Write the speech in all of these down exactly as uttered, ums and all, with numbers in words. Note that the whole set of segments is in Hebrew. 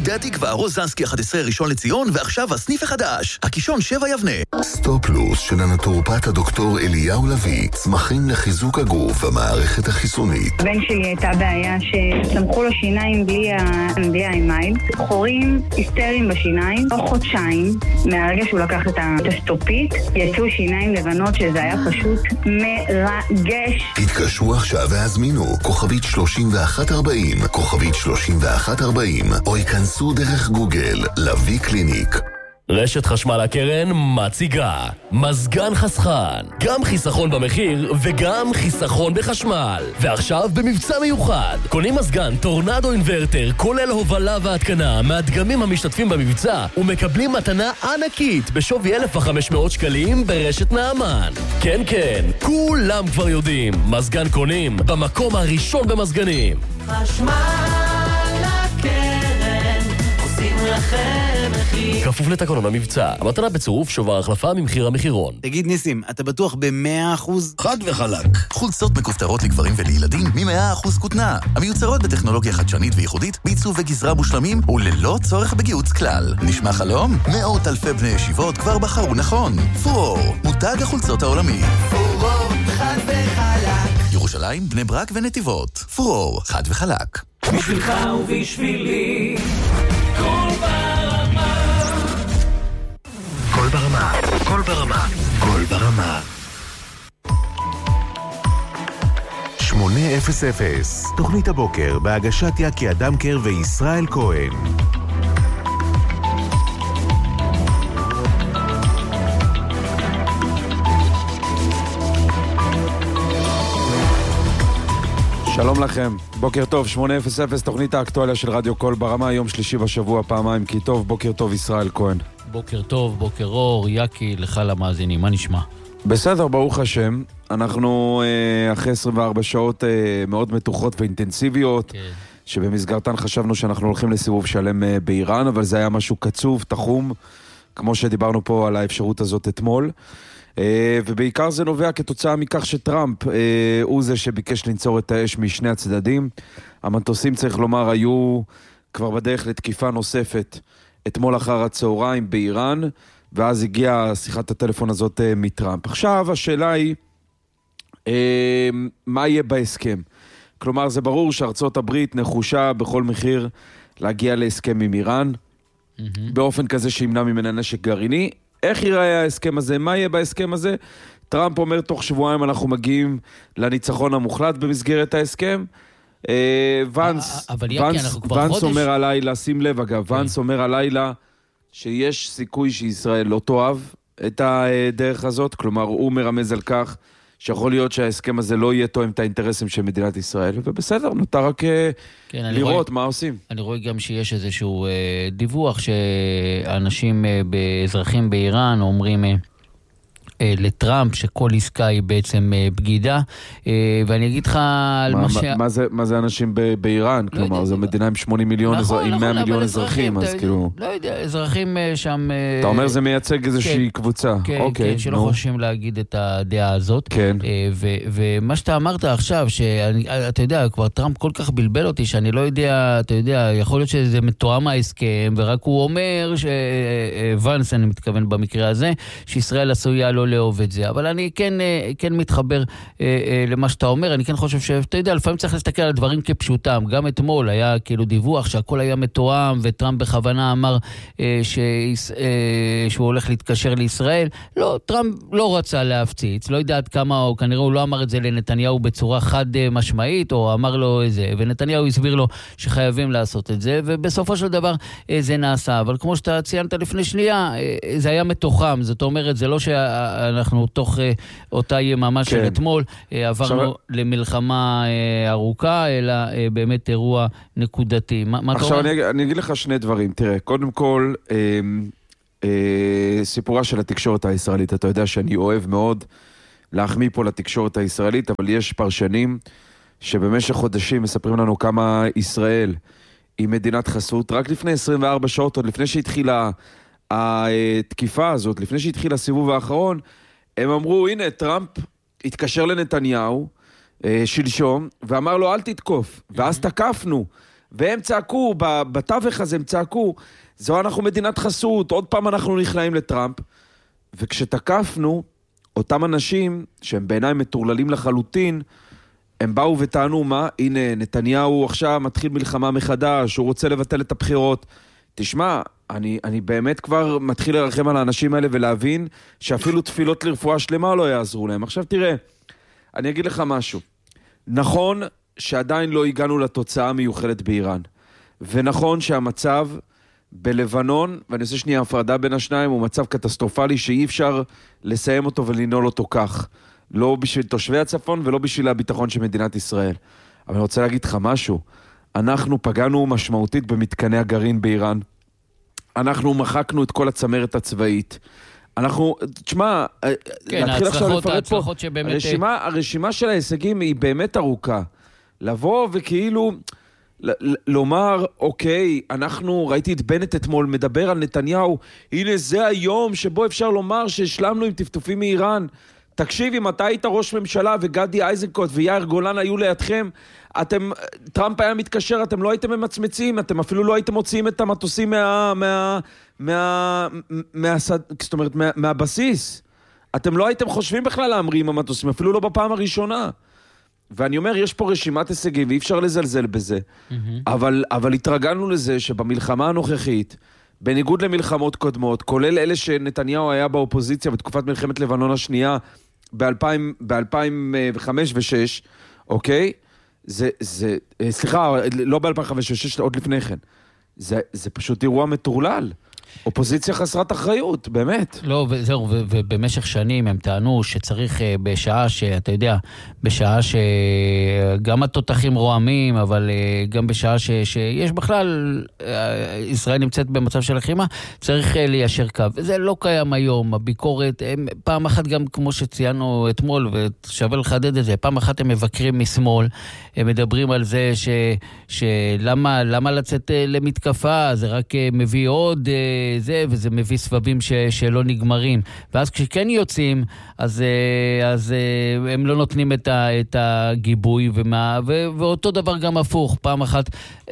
שדה התקווה, רוזנסקי אחת עשרה ראשון לציון, ועכשיו הסניף החדש, הקישון שבע יבנה. סטופלוס של הנטורופט הדוקטור אליהו לוי, צמחים לחיזוק הגוף והמערכת החיסונית. הבן שלי הייתה בעיה שצמחו לו שיניים בלי, ה... בלי האמייל, חורים היסטריים בשיניים, או חודשיים, מהרגע שהוא לקח את הסטופית, יצאו שיניים לבנות שזה היה פשוט מרגש. התקשרו עכשיו והזמינו, כוכבית שלושים ואחת ארבעים, כוכבית שלושים ואחת ארבעים, או ייכנסו דרך גוגל, לוי קליניק. רשת חשמל הקרן מציגה מזגן חסכן, גם חיסכון במחיר וגם חיסכון בחשמל. ועכשיו במבצע מיוחד, קונים מזגן טורנדו אינברטר כולל הובלה והתקנה מהדגמים המשתתפים במבצע ומקבלים מתנה ענקית בשווי אלף וחמש מאות שקלים ברשת נעמן. כן כן, כולם כבר יודעים, מזגן קונים במקום הראשון במזגנים. חשמל הקרן עושים לכם מחיר, כפוף לתקנון המבצע. המתנה בצירוף שובר החלפה ממחיר המחירון. תגיד ניסים, אתה בטוח ב-מאה אחוז? חד וחלק. חולצות מכופתרות לגברים ולילדים מ-מאה אחוז כותנה. המיוצרות בטכנולוגיה חדשנית וייחודית, בעיצוב וגזרה מושלמים וללא צורך בגיוץ כלל. נשמע חלום? מאות אלפי בני ישיבות כבר בחרו נכון. פורור, מותג החולצות העולמי. פורור חד וחלק, ירושלים, בני ברק ונתיבות. פורור, חד וחלק. בשבילך ובשבילי כל ברמה, כל ברמה, כל ברמה, כל ברמה. שמונה אפס אפס, תוכנית הבוקר בהגשת יקי אדמקר וישראל כהן. שלום לכם, בוקר טוב, שמונה אפס אפס, תוכנית האקטואליה של רדיו קול ברמה, יום שלישי בשבוע, פעמיים כי טוב, בוקר טוב ישראל כהן. בוקר טוב, בוקר אור, יקי, לך למאזינים, מה נשמע? בסדר, ברוך השם, אנחנו אה, אחרי עשרים וארבע שעות אה, מאוד מתוחות ואינטנסיביות, כן. שבמסגרתן חשבנו שאנחנו הולכים לסיבוב שלם אה, באיראן, אבל זה היה משהו קצוב, תחום, כמו שדיברנו פה על האפשרות הזאת אתמול. ובעיקר זה נובע כתוצאה מכך שטראמפ הוא זה שביקש לנצור את האש משני הצדדים. המטוסים, צריך לומר, היו כבר בדרך לתקיפה נוספת אתמול אחר הצהריים באיראן, ואז הגיעה שיחת הטלפון הזאת מטראמפ. עכשיו השאלה היא, מה יהיה בהסכם? כלומר, זה ברור שארצות הברית נחושה בכל מחיר להגיע להסכם עם איראן, mm-hmm. באופן כזה שימנע ממנה נשק גרעיני. איך ייראה ההסכם הזה? מה יהיה בהסכם הזה? טראמפ אומר תוך שבועיים אנחנו מגיעים לניצחון המוחלט במסגרת ההסכם. ונס, ונס אומר הלילה, שים לב אגב, ונס אומר הלילה שיש סיכוי שישראל לא תאהב את הדרך הזאת, כלומר הוא מרמז על כך שיכול להיות שההסכם הזה לא יהיה תואם את האינטרסים של מדינת ישראל, ובסדר, נותר רק כן, לראות רואה, מה עושים. אני רואה גם שיש איזשהו אה, דיווח שאנשים, אה, באזרחים באיראן אומרים אה, אה, לטראמפ שכל עסקה היא בעצם אה, בגידה, אה, ואני אגיד לך על מה, מה ש... מה זה, מה זה אנשים ב- באיראן? לא כלומר, זו מדינה עם שמונים מיליון, נכון, אזר... נכון, עם מאה מיליון אזרחים, אז כאילו... לא יודע, אזרחים שם... אתה אומר זה מייצג איזושהי כן, קבוצה. כן, אוקיי, כן, שלא נו. חושבים להגיד את הדעה הזאת. כן. ו- ומה שאתה אמרת עכשיו, שאתה יודע, כבר טראמפ כל כך בלבל אותי, שאני לא יודע, אתה יודע, יכול להיות שזה מתואם ההסכם, ורק הוא אומר, שוונס, אני מתכוון במקרה הזה, שישראל עשויה לא לאהוב את זה. אבל אני כן, כן מתחבר למה שאתה אומר, אני כן חושב שאתה יודע, לפעמים צריך להסתכל על דברים כפשוטם. גם אתמול היה כאילו דיווח שהכל היה מתואם, וטראמפ בכוונה אמר שהוא הולך להתקשר לישראל. לא, טראמפ לא רצה להפציץ, לא יודע עד כמה, או כנראה הוא לא אמר את זה לנתניהו בצורה חד משמעית, או אמר לו איזה, ונתניהו הסביר לו שחייבים לעשות את זה, ובסופו של דבר זה נעשה. אבל כמו שאתה ציינת לפני שנייה, זה היה מתוחם, זאת אומרת, זה לא שאנחנו תוך אותה יממה של אתמול עברנו למלחמה ארוכה, אלא באמת אירוע נקודתי. עכשיו אני אגיד לך שני דברים, תראה, קודם כל, סיפורה של התקשורת הישראלית, אתה יודע שאני אוהב מאוד להחמיא פה לתקשורת הישראלית, אבל יש פרשנים שבמשך חודשים מספרים לנו כמה ישראל היא מדינת חסות. רק לפני עשרים וארבע שעות, עוד לפני שהתחילה התקיפה הזאת, לפני שהתחיל הסיבוב האחרון, הם אמרו, הנה, טראמפ התקשר לנתניהו שלשום, ואמר לו, אל תתקוף. ואז תקפנו. והם צעקו, בתווך הזה הם צעקו, זו אנחנו מדינת חסות, עוד פעם אנחנו נכנעים לטראמפ, וכשתקפנו, אותם אנשים, שהם בעיניי מטורללים לחלוטין, הם באו וטענו מה? הנה, נתניהו עכשיו מתחיל מלחמה מחדש, הוא רוצה לבטל את הבחירות. תשמע, אני, אני באמת כבר מתחיל לרחם על האנשים האלה ולהבין שאפילו תפילות לרפואה שלמה לא יעזרו להם. עכשיו תראה, אני אגיד לך משהו. נכון שעדיין לא הגענו לתוצאה המיוחדת באיראן. ונכון שהמצב בלבנון, ואני עושה שנייה הפרדה בין השניים, הוא מצב קטסטרופלי שאי אפשר לסיים אותו ולנעול אותו כך. לא בשביל תושבי הצפון ולא בשביל הביטחון של מדינת ישראל. אבל אני רוצה להגיד לך משהו. אנחנו פגענו משמעותית במתקני הגרעין באיראן. אנחנו מחקנו את כל הצמרת הצבאית. אנחנו, תשמע, כן, ההצלחות, ההצלחות שבאמת... הרשימה, הרשימה של ההישגים היא באמת ארוכה. לבוא וכאילו... לומר, אוקיי, אנחנו, ראיתי את בנט אתמול מדבר על נתניהו, הנה זה היום שבו אפשר לומר שהשלמנו עם טפטופים מאיראן. תקשיב, אם אתה היית ראש ממשלה וגדי איזנקוט ויאיר גולן היו לידכם, אתם, טראמפ היה מתקשר, אתם לא הייתם ממצמצים, אתם אפילו לא הייתם מוציאים את המטוסים מה, מה, מה, מה, זאת אומרת, מה, מהבסיס. אתם לא הייתם חושבים בכלל להמריא עם המטוסים, אפילו לא בפעם הראשונה. ואני אומר, יש פה רשימת הישגים, ואי אפשר לזלזל בזה. Mm-hmm. אבל, אבל התרגלנו לזה שבמלחמה הנוכחית, בניגוד למלחמות קודמות, כולל אלה שנתניהו היה באופוזיציה בתקופת מלחמת לבנון השנייה, ב-אלפיים וחמש ו-שש, אוקיי? זה, זה, סליחה, לא ב-אלפיים וחמש ו-שש, עוד לפני כן. זה, זה פשוט אירוע מטורלל. אופוזיציה חסרת אחריות, באמת. לא, וזהו, ובמשך שנים הם טענו שצריך בשעה שאתה יודע, בשעה שגם התותחים רועמים, אבל גם בשעה שיש בכלל, ישראל נמצאת במצב של לחימה, צריך ליישר קו. וזה לא קיים היום, הביקורת, פעם אחת גם כמו שציינו אתמול, ושווה לחדד את זה, פעם אחת הם מבקרים משמאל, הם מדברים על זה ש, שלמה, למה לצאת למתקפה, זה רק מביא עוד זה, וזה מביא סבבים ש, שלא נגמרים. ואז כשכן יוצאים, אז, אז הם לא נותנים את, ה, את הגיבוי, ומה, ו, ואותו דבר גם הפוך. פעם אחת,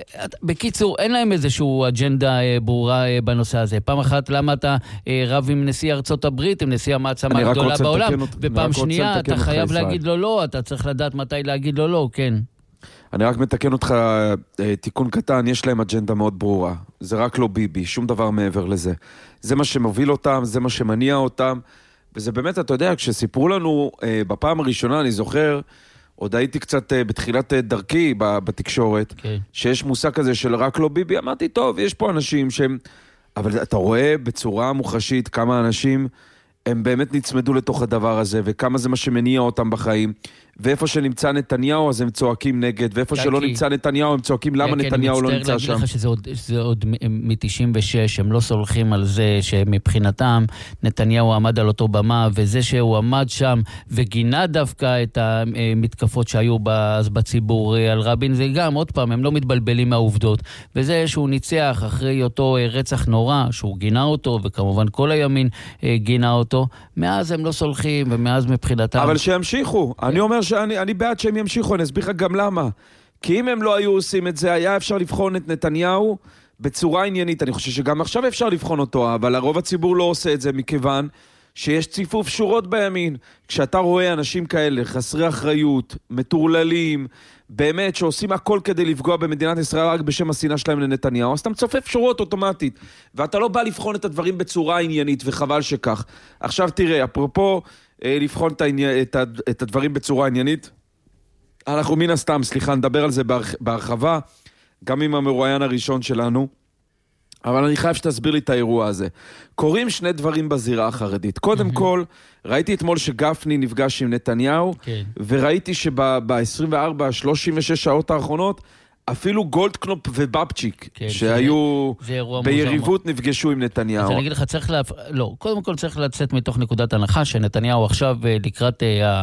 בקיצור, אין להם איזשהו אג'נדה ברורה בנושא הזה. פעם אחת, למה אתה רב עם נשיא ארצות הברית, עם נשיא המעצמה הגדולה בעולם, ופעם שנייה אתה חייב להגיד לו לא, אתה צריך לדעת מתי להגיד לו לא, כן. אני רק מתקן אותך, תיקון קטן, יש להם אג'נדה מאוד ברורה. זה רק לא ביבי, שום דבר מעבר לזה. זה מה שמוביל אותם, זה מה שמניע אותם, וזה באמת, אתה יודע, כשסיפרו לנו בפעם הראשונה, אני זוכר, עוד הייתי קצת בתחילת דרכי בתקשורת, okay. שיש מושג כזה של רק לא ביבי, אמרתי, טוב, יש פה אנשים שהם... אבל אתה רואה בצורה מוחשית כמה אנשים הם באמת נצמדו לתוך הדבר הזה, וכמה זה מה שמניע אותם בחיים. ואיפה שנמצא נתניהו, אז הם צועקים נגד, ואיפה שלא נמצא נתניהו, הם צועקים למה נתניהו לא נמצא שם. אני מצטער להגיד לך שזה עוד, שזה עוד מ-תשעים ושש, הם לא סולחים על זה שמבחינתם נתניהו עמד על אותו במה, וזה שהוא עמד שם וגינה דווקא את המתקפות שהיו אז בציבור על רבין, זה גם, עוד פעם, הם לא מתבלבלים מהעובדות. וזה שהוא ניצח אחרי אותו רצח נורא, שהוא גינה אותו, וכמובן כל הימין גינה אותו, מאז הם לא סולחים, ומאז מבחינתם... אבל שימשיכו. אני אומר שאני אני בעד שהם ימשיכו, אני אסביר לך גם למה. כי אם הם לא היו עושים את זה, היה אפשר לבחון את נתניהו בצורה עניינית. אני חושב שגם עכשיו אפשר לבחון אותו, אבל הרוב הציבור לא עושה את זה מכיוון שיש ציפוף שורות בימין. כשאתה רואה אנשים כאלה, חסרי אחריות, מטורללים, באמת שעושים הכל כדי לפגוע במדינת ישראל רק בשם השנאה שלהם לנתניהו, אז אתה מצופף שורות אוטומטית, ואתה לא בא לבחון את הדברים בצורה עניינית, וחבל שכך. עכשיו תראה, אפרופו לבחון את, העני... את, ה... את הדברים בצורה עניינית, אנחנו מן הסתם, סליחה, נדבר על זה בהרח... בהרחבה, גם עם המרואיין הראשון שלנו, אבל אני חייב שתסביר לי את האירוע הזה. קוראים שני דברים בזירה החרדית. קודם כל, ראיתי אתמול שגפני נפגש עם נתניהו, וראיתי שב-עשרים וארבע שלושים ושש שעות האחרונות, אפילו גולדקנופ ובבצ'יק, כן, שהיו זה, זה ביריבות נפגשו עם נתניהו. אז אני אגיד לך, צריך לה... לא, קודם כל צריך לצאת מתוך נקודת הנחה, שנתניהו עכשיו לקראת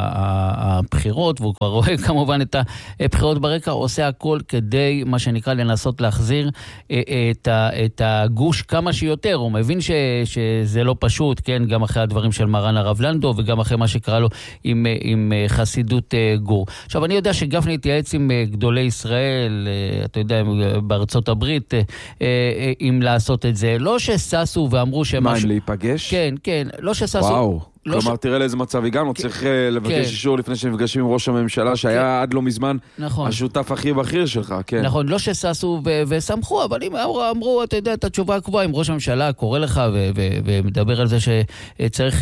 הבחירות, והוא כבר רואה כמובן את הבחירות ברקע, עושה הכל כדי, מה שנקרא, לנסות להחזיר את, ה... את הגוש כמה שיותר. הוא מבין ש... שזה לא פשוט, כן, גם אחרי הדברים של מרן הרב לנדו, וגם אחרי מה שקרה לו עם, עם חסידות גור. עכשיו, אני יודע שגפני התייעץ עם גדולי ישראל, אתה יודע, בארצות הברית, אם לעשות את זה. לא שססו ואמרו שמשהו... מה, אם להיפגש? כן, כן. לא שססו... וואו. כלומר, תראה לאיזה מצב הגענו, צריך לבקש אישור לפני שנפגשים עם ראש הממשלה, שהיה עד לא מזמן השותף הכי בכיר שלך, כן. נכון, לא שססו וסמכו, אבל אם אמרו, אתה יודע, את התשובה הקבועה, אם ראש הממשלה קורא לך ומדבר על זה שצריך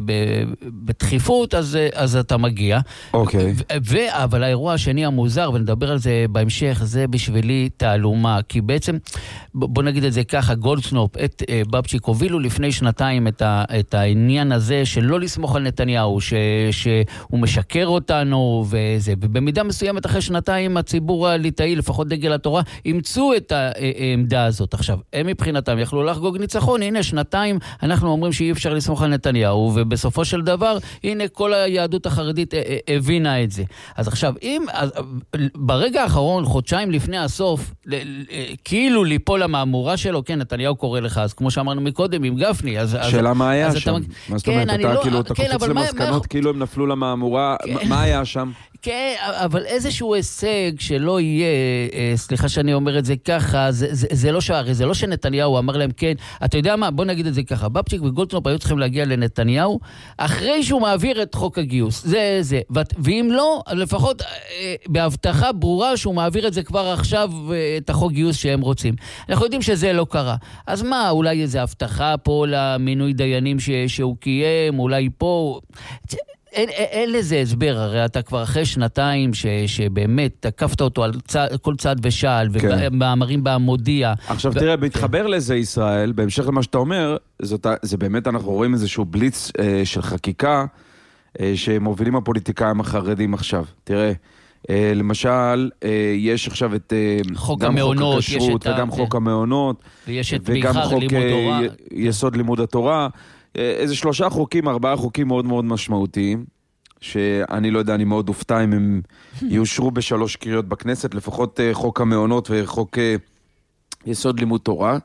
בדחיפות, אז אתה מגיע. אוקיי. אבל האירוע השני המוזר, ונדבר על זה בהמשך, זה בשבילי תעלומה, כי בעצם, בוא נגיד את זה ככה, גולדקנופ, את בבצ'יק הובילו לפני שנתיים את העניין הזה של לא לסמוך על נתניהו, ש, שהוא משקר אותנו, וזה, ובמידה מסוימת אחרי שנתיים הציבור הליטאי, לפחות דגל התורה, אימצו את העמדה הזאת. עכשיו, הם מבחינתם יכלו לחגוג ניצחון, הנה שנתיים אנחנו אומרים שאי אפשר לסמוך על נתניהו, ובסופו של דבר, הנה כל היהדות החרדית הבינה את זה. אז עכשיו, אם, אז, ברגע האחרון, חודשיים לפני הסוף, כאילו ליפול המאמורה שלו, כן, נתניהו קורא לך, אז כמו שאמרנו מקודם, עם גפני, אז... שאלה מה היה שם? מה זאת אומרת? אתה לא, כאילו, אתה כן, קופץ למסקנות, מה... כאילו הם נפלו למאמורה, כן. מה היה שם? כן, אבל איזשהו הישג שלא יהיה, סליחה שאני אומר את זה ככה, זה, זה, זה לא שערי, זה לא שנתניהו אמר להם כן, אתה יודע מה, בוא נגיד את זה ככה, בבצ'יק וגולדקנופ היו צריכים להגיע לנתניהו, אחרי שהוא מעביר את חוק הגיוס, זה זה, ואם לא, לפחות בהבטחה ברורה שהוא מעביר את זה כבר עכשיו, את החוק גיוס שהם רוצים. אנחנו יודעים שזה לא קרה. אז מה, אולי איזו הבטחה פה למינוי דיינים ש, שהוא קיים, אולי פה... אין, אין לזה הסבר, הרי אתה כבר אחרי שנתיים ש, שבאמת תקפת אותו על צד, כל צד ושעל, כן. ובמאמרים במודיע. עכשיו ו... תראה, מתחבר כן. לזה ישראל, בהמשך למה שאתה אומר, זאת, זה באמת אנחנו רואים איזשהו בליץ אה, של חקיקה, אה, שמובילים הפוליטיקאים החרדים עכשיו. תראה, אה, למשל, אה, יש עכשיו את אה, חוק המעונות, חוק הכשרות, וגם כן. חוק המעונות, ויש את וגם חוק לימוד תורה. י, יסוד לימוד התורה, איזה שלושה חוקים, ארבעה חוקים מאוד מאוד משמעותיים, שאני לא יודע, אני מאוד אופתע אם הם יאושרו בשלוש קריאות בכנסת, לפחות חוק המעונות וחוק יסוד לימוד תורה.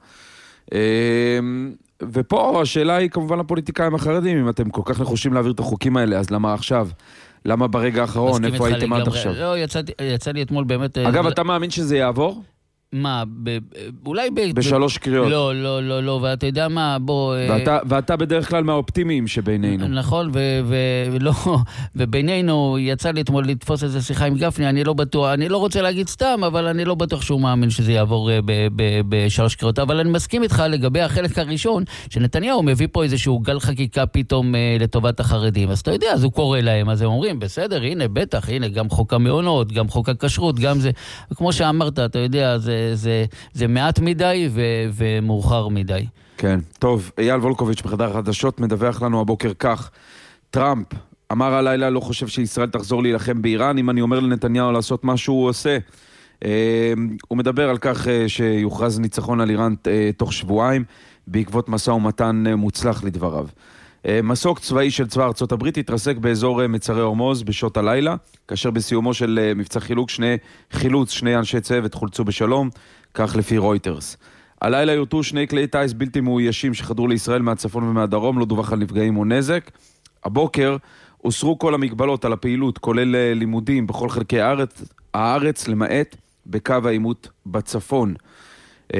ופה השאלה היא כמובן לפוליטיקאים החרדים, אם אתם כל כך נחושים להעביר את החוקים האלה, אז למה עכשיו? למה ברגע האחרון? איפה הייתם עד עכשיו? לא, יצא לי אתמול באמת... אגב, אתה מאמין שזה יעבור? מה, ב, אולי ב, בשלוש קריאות. לא, לא, לא, לא, ואתה יודע מה, בוא... ואתה, ואתה בדרך כלל מהאופטימיים שבינינו. נכון, ולא, ובינינו יצא לי אתמול לתפוס איזה שיחה עם גפני, אני לא בטוח, אני לא רוצה להגיד סתם, אבל אני לא בטוח שהוא מאמין שזה יעבור ב, ב, בשלוש קריאות, אבל אני מסכים איתך לגבי החלק הראשון, שנתניהו מביא פה איזשהו גל חקיקה פתאום לטובת החרדים, אז אתה יודע, אז הוא קורא להם, אז הם אומרים, בסדר, הנה, בטח, הנה, גם חוק המעונות, גם חוק הכשרות, גם זה, וכמו שאמרת, אתה יודע, זה זה, זה מעט מדי ו, ומאוחר מדי. כן, טוב, אייל וולקוביץ' בחדר החדשות מדווח לנו הבוקר כך, טראמפ אמר הלילה לא חושב שישראל תחזור להילחם באיראן, אם אני אומר לנתניהו לעשות מה שהוא עושה. אה, הוא מדבר על כך אה, שיוכרז ניצחון על איראן אה, תוך שבועיים, בעקבות מסע ומתן אה, מוצלח לדבריו. אה, מסוק צבאי של צבא ארצות הברית התרסק באזור אה, מצרי הורמוז בשעות הלילה, כאשר בסיומו של אה, מבצע חילוק שני חילוץ, שני אנשי צוות חולצו בשלום, כך לפי רויטרס. הלילה יורטו שני כלי טייס בלתי מאוישים שחדרו לישראל מהצפון ומהדרום, לא דווח על נפגעים או נזק. הבוקר הוסרו כל המגבלות על הפעילות, כולל אה, לימודים בכל חלקי הארץ, הארץ למעט בקו העימות בצפון. אה,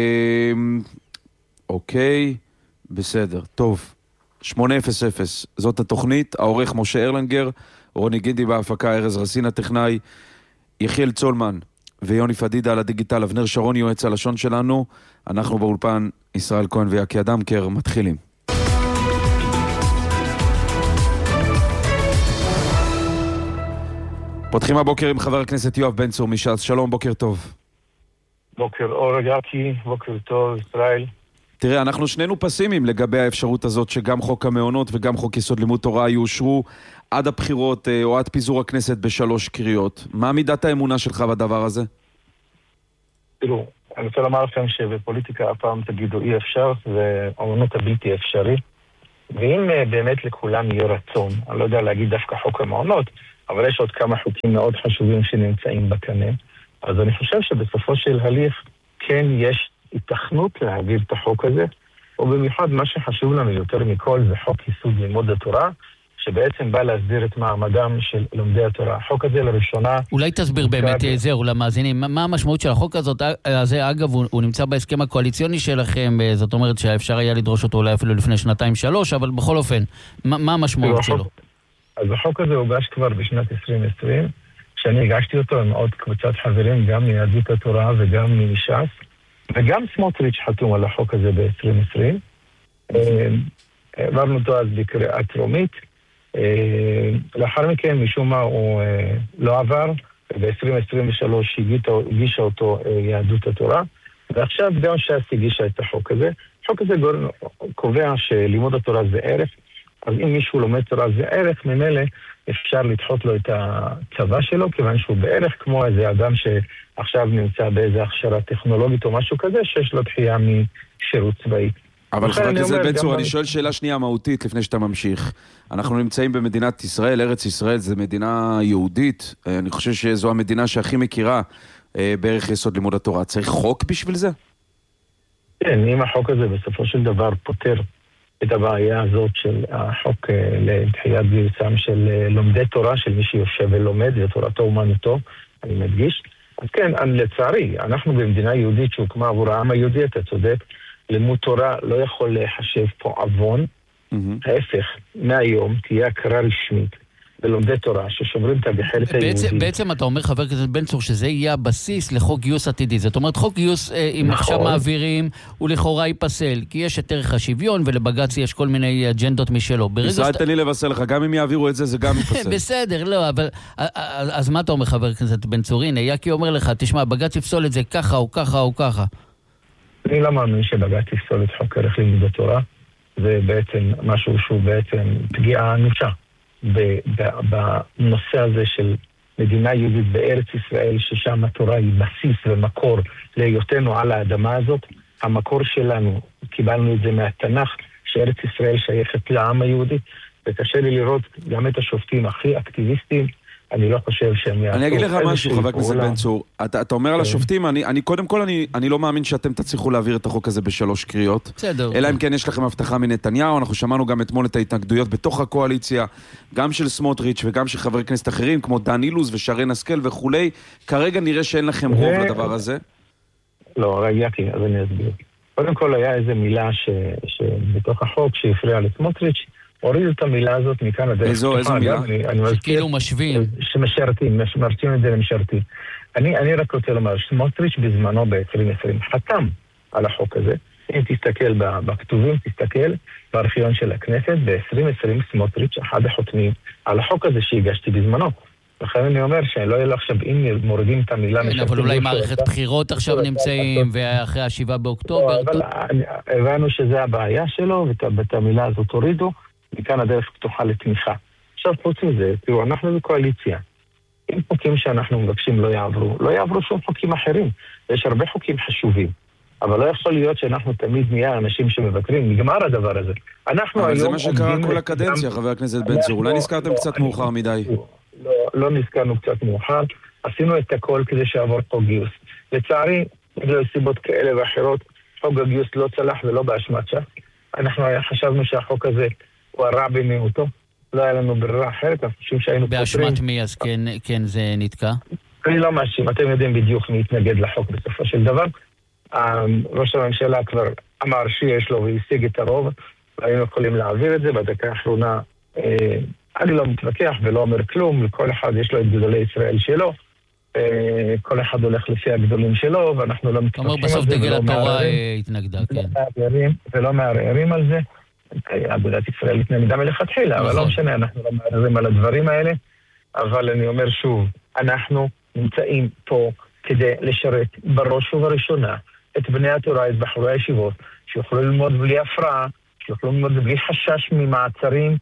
אוקיי, בסדר, טוב. שמונה אפס אפס, זאת התוכנית, העורך משה ארלנגר, רוני גידי בהפקה, ארז רסין הטכנאי, יחיאל צולמן ויוני פדידה על הדיגיטל, אבנר שרון יועץ הלשון שלנו, אנחנו באולפן, ישראל כהן ויקי אדמקר, מתחילים. פותחים הבוקר עם חבר הכנסת יואב בן צור מש"ס, שלום, בוקר טוב. בוקר אור יקי, בוקר טוב, ישראל. תראה, אנחנו שנינו פסימיים לגבי האפשרות הזאת שגם חוק המעונות וגם חוק יסוד לימוד תורה יאושרו עד הבחירות או עד פיזור הכנסת בשלוש קריאות. מה מידת האמונה שלך בדבר הזה? תראו, אני רוצה לומר לכם שבפוליטיקה הפעם תגידו אי אפשר, זה אמנות הבלתי אפשרי. ואם באמת לכולם יהיה רצון, אני לא יודע להגיד דווקא חוק המעונות, אבל יש עוד כמה חוקים מאוד חשובים שנמצאים בקנה, אז אני חושב שבסופו של הליך כן יש התכנות להעביר את החוק הזה, ובמיוחד מה שחשוב לנו יותר מכל זה חוק יסוד לימוד התורה, שבעצם בא להסדיר את מעמדם של לומדי התורה. החוק הזה לראשונה... אולי תסביר באמת, זהו, למאזינים, מה המשמעות של החוק הזאת? הזה, אגב, הוא, הוא נמצא בהסכם הקואליציוני שלכם, זאת אומרת שאפשר היה לדרוש אותו אולי אפילו לפני שנתיים שלוש, אבל בכל אופן, מה, מה המשמעות שלו? אז החוק הזה הוגש כבר בשנת עשרים עשרים, שאני הגשתי אותו עם עוד קבוצת חברים, גם מיהדות התורה וגם מש"ס, וגם סמוטריץ' חתום על החוק הזה ב-עשרים עשרים. העברנו אותו אז בקריאה טרומית, לאחר מכן משום מה הוא לא עבר, וב-עשרים עשרים ושלוש הגישה אותו יהדות התורה, ועכשיו גם ש"ס הגישה את החוק הזה. החוק הזה קובע שלימוד התורה זה ערך, אז אם מישהו לומד תורה זה ערך, ממילא אפשר לדחות לו את הצבא שלו, כיוון שהוא בערך כמו איזה אדם שעכשיו נמצא באיזה הכשרה טכנולוגית או משהו כזה, שיש לו דחייה משירות צבאי. אבל חבר הכנסת בן צור, אני שואל שאלה שנייה מהותית לפני שאתה ממשיך. אנחנו נמצאים במדינת ישראל, ארץ ישראל זה מדינה יהודית, אני חושב שזו המדינה שהכי מכירה בערך יסוד לימוד התורה. צריך חוק בשביל זה? כן, אם החוק הזה בסופו של דבר פותר את הבעיה הזאת של החוק לדחיית גיוסם של לומדי תורה, של מי שיושב ולומד ותורתו אומנותו, אני מדגיש. אז כן, לצערי, אנחנו במדינה יהודית שהוקמה עבור העם היהודי, אתה צודק, לימוד תורה לא יכול להיחשב פה עוון. ההפך, מהיום תהיה הכרה רשמית בלומדי תורה ששומרים את הגחלת היהודית. בעצם אתה אומר, חבר הכנסת בן צור, שזה יהיה הבסיס לחוק גיוס עתידי. זאת אומרת, חוק גיוס, אם עכשיו מעבירים, הוא לכאורה ייפסל, כי יש את ערך השוויון, ולבג"ץ יש כל מיני אג'נדות משלו. ישראל, תן לי לבשר לך, גם אם יעבירו את זה, זה גם ייפסל. בסדר, לא, אבל... אז מה אתה אומר, חבר הכנסת בן צור? הנה, יקי אומר לך, תשמע, בג"ץ יפסול את זה ככה או ככה או ככה. אני לא מאמין שבג"ץ יפסול את חוק ערך לימוד התורה. זה בעצם משהו שהוא בעצם פגיעה אנושה בנושא הזה של מדינה יהודית בארץ ישראל, ששם התורה היא בסיס ומקור להיותנו על האדמה הזאת. המקור שלנו, קיבלנו את זה מהתנ"ך, שארץ ישראל שייכת לעם היהודי, וקשה לי לראות גם את השופטים הכי אקטיביסטים, אני לא חושב שהם יעשו... אני אגיד לך משהו, חבר הכנסת בן צור. אתה, אתה אומר על השופטים, אני, אני קודם כל, אני, אני לא מאמין שאתם תצליחו להעביר את החוק הזה בשלוש קריאות. בסדר. אלא אם כן יש לכם הבטחה מנתניהו, אנחנו שמענו גם אתמול את ההתנגדויות בתוך הקואליציה, גם של סמוטריץ' וגם של חברי כנסת אחרים, כמו דן אילוז ושרן השכל וכולי. כרגע נראה שאין לכם רוב לדבר הזה. לא, רגעתי, אז אני אסביר. קודם כל היה איזו מילה ש, שבתוך החוק שהפריע לסמוטריץ', הורידו את המילה הזאת מכאן הדרך. איזו, איזו מילה? שכאילו משווים. שמשרתים, משרתים את זה למשרתים. אני, אני רק רוצה לומר, סמוטריץ' בזמנו ב-עשרים עשרים חתם על החוק הזה. אם תסתכל בכתובים, תסתכל בארכיון של הכנסת, ב-עשרים עשרים סמוטריץ' אחד החותמים על החוק הזה שהגשתי בזמנו. לכן אני אומר שאני לא יהיה לו עכשיו, אם מורידים את המילה משרתים... אבל אולי מערכת בחירות עכשיו נמצאים, ואחרי השבעה באוקטובר... אבל הבנו שזה הבעיה שלו, ואת המילה הזאת הורידו, מכאן הדרך פתוחה לתמיכה. עכשיו, חוץ מזה, תראו, אנחנו בקואליציה. אם חוקים שאנחנו מבקשים לא יעברו, לא יעברו שום חוקים אחרים. יש הרבה חוקים חשובים. אבל לא יכול להיות שאנחנו תמיד נהיה אנשים שמבקרים. נגמר הדבר הזה. אנחנו אבל היום... זה מה שקרה כל הקדנציה, חבר הכנסת בן צור. אולי נזכרתם קצת מאוחר מדי. לא, לא נזכרנו קצת מאוחר. עשינו את הכל כדי שעבור חוק גיוס. לצערי, בגלל סיבות כאלה ואחרות, חוק הגיוס לא צלח ולא באשמת ש"ס. אנחנו חשבנו שהחוק הזה הוא הרע במיעוטו. לא היה לנו ברירה אחרת, אנחנו חושבים שהיינו פותרים. באשמת מי אז כן, כן זה נתקע? אני לא מאשים, אתם יודעים בדיוק מי יתנגד לחוק בסופו של דבר. ראש הממשלה כבר אמר שיש לו והשיג את הרוב, והיינו יכולים להעביר את זה בדקה האחרונה. אני לא מתווכח ולא אומר כלום, לכל אחד יש לו את גדולי ישראל שלו, כל אחד הולך לפי הגדולים שלו, ואנחנו לא מתווכחים על זה. בסוף דגל התורה התנגדה, כן. ולא מערערים על זה. אגודת ישראל התנגדה מלכתחילה, אבל לא משנה, אנחנו לא מערערים על הדברים האלה, אבל אני אומר שוב, אנחנו נמצאים פה כדי לשרת בראש ובראשונה את בני התורה, את בחורי הישיבות, שיוכלו ללמוד בלי הפרעה, שיוכלו ללמוד בלי חשש ממעצרים,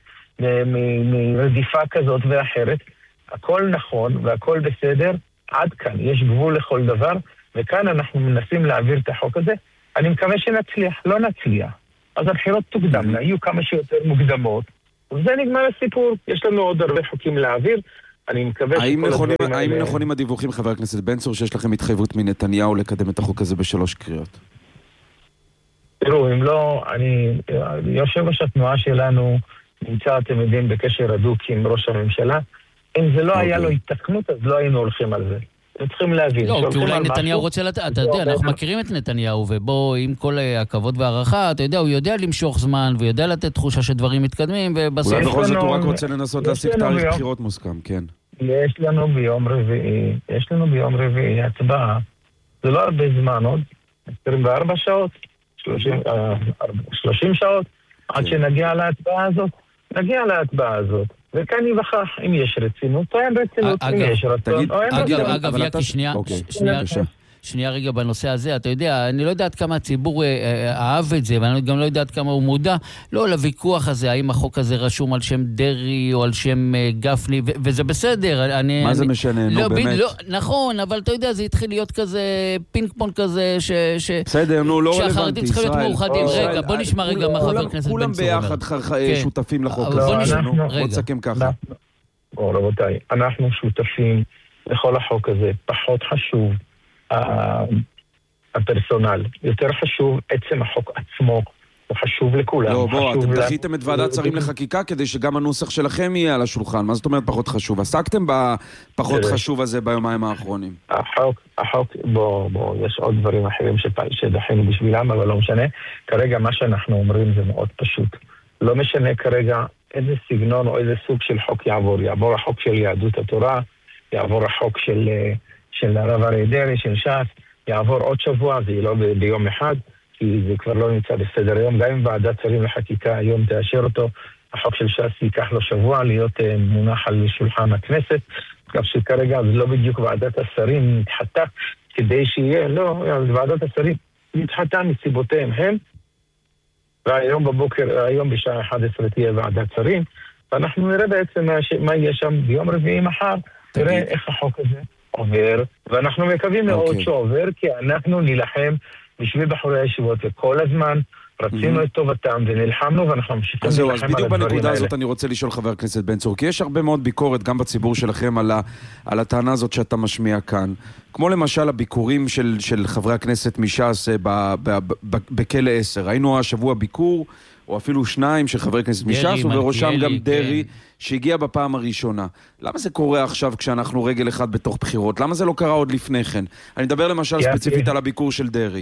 מרדיפה כזאת ואחרת. הכל נכון והכל בסדר, עד כאן, יש גבול לכל דבר, וכאן אנחנו מנסים להעביר את החוק הזה. אני מקווה שנצליח, לא נצליח. אז הבחירות תוקדמנה, יהיו כמה שיותר מוקדמות, וזה נגמר הסיפור. יש לנו עוד הרבה חוקים להעביר, אני מקווה שכל הדברים האלה... האם נכונים הדיווחים, חבר הכנסת בן צור, שיש לכם התחייבות מנתניהו לקדם את החוק הזה בשלוש קריאות? תראו, אם לא, אני... יושב ראש התנועה שלנו נמצא, אתם יודעים, בקשר הדוק עם ראש הממשלה. אם זה לא היה לו התקנות, אז לא היינו הולכים על זה. אתם צריכים להבין. לא, כי אולי נתניהו רוצה לתת, אתה יודע, אנחנו מכירים את נתניהו, ובו עם כל הכבוד והערכה, אתה יודע, הוא יודע למשוך זמן, ויודע לתת תחושה שדברים מתקדמים, ובסוף... אולי בכל זאת הוא רק רוצה לנסות להשיג תאריך בחירות מוסכם, כן. יש לנו ביום רביעי, יש לנו ביום רביעי הצבעה, זה לא הרבה זמן עוד, עשרים וארבע שעות, שלושים שעות, עד שנגיע להצבעה הזאת, נגיע להצבעה הזאת. וכאן יבחח, אם יש רצינות, או אין רצינות, אם יש רצון, או אין רצינות. אגב, אגב, יקי, שנייה, שנייה רגע בנושא הזה, אתה יודע, אני לא יודעת כמה הציבור אהב את זה, ואני גם לא יודעת כמה הוא מודע, לא לוויכוח הזה, האם החוק הזה רשום על שם דרי, או על שם גפני, וזה בסדר. מה זה משנה, נו באמת? נכון, אבל אתה יודע, זה התחיל להיות כזה, פינג פונג כזה, בסדר, נו, לא רלוונטי, שהחרדים צריכים להיות מאוחדים. רגע, בוא נשמע רגע מה חבר הכנסת בן צור אומר. כולם ביחד שותפים לחוק הזה. בוא נשמע, בוא נסכם ככה. רבותיי, אנחנו שותפים לכל החוק הזה, פחות חשוב הפרסונל, יותר חשוב עצם החוק עצמו, הוא חשוב לכולם. לא, בוא, אתם דחיתם את ועדת שרים לחקיקה כדי שגם הנוסח שלכם יהיה על השולחן, מה זאת אומרת פחות חשוב? עסקתם בפחות חשוב הזה ביומיים האחרונים? החוק, החוק, בוא, בוא, יש עוד דברים אחרים שדחינו בשבילם, אבל לא משנה. כרגע מה שאנחנו אומרים זה מאוד פשוט. לא משנה כרגע איזה סגנון או איזה סוג של חוק יעבור. יעבור החוק של יהדות התורה, יעבור החוק של... של הרב אריה דרעי, של ש"ס, יעבור עוד שבוע, זה לא ב- ביום אחד, כי זה כבר לא נמצא בסדר היום. גם אם ועדת שרים לחקיקה היום תאשר אותו, החוק של ש"ס ייקח לו שבוע להיות uh, מונח על שולחן הכנסת, כך שכרגע זה לא בדיוק ועדת השרים נתחתה כדי שיהיה, לא, ועדת השרים נתחתה מסיבותיהם הם, והיום בבוקר, היום בשעה אחת עשרה תהיה ועדת שרים, ואנחנו נראה בעצם מה, מה יהיה שם ביום רביעי מחר, נראה איך החוק הזה עובר, ואנחנו מקווים מאוד שעובר, כי אנחנו נלחם בשביל בחורי הישיבות וכל הזמן רצינו את טובתם ונלחמנו, ואנחנו ממשיכים להילחם על הדברים האלה. אז בדיוק בנקודה הזאת אני רוצה לשאול חבר הכנסת בן צור, כי יש הרבה מאוד ביקורת גם בציבור שלכם על, ה, על הטענה הזאת שאתה משמיע כאן, כמו למשל הביקורים של, של חברי הכנסת מש"ס בכלא עשר. ראינו השבוע ביקור, או אפילו שניים של חברי כנסת מש"ס, ובראשם גם דרי, שהגיע בפעם הראשונה. למה זה קורה עכשיו כשאנחנו רגל אחד בתוך בחירות? למה זה לא קרה עוד לפני כן? אני מדבר למשל ספציפית על הביקור של דרי.